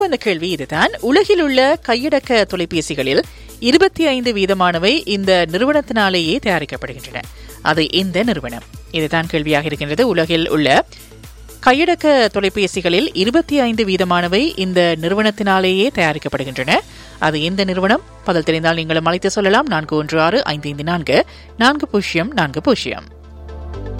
இந்த கேள்வி இதுதான். உலகில் உள்ள கையடக்க தொலைபேசிகளில் 25% இந்த நிறுவனத்தினாலேயே தயாரிக்கப்படுகின்றன. அது எந்த நிறுவனம்? இதுதான் கேள்வியாக இருக்கின்றது. உலகில் உள்ள கையடக்க தொலைபேசிகளில் 25% இந்த நிறுவனத்தினாலேயே தயாரிக்கப்படுகின்றன. அது எந்த நிறுவனம்? பதில் தெரிந்தால் நீங்களும் அழைத்து சொல்லலாம். 4165544040.